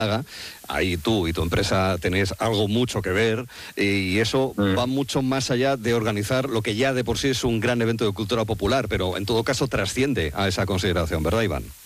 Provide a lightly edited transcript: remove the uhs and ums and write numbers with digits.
ahí tú y tu empresa tenéis algo mucho que ver, y eso va mucho más allá de organizar lo que ya de por sí es un gran evento de cultura popular, pero en todo caso trasciende a esa consideración, ¿verdad, Iván?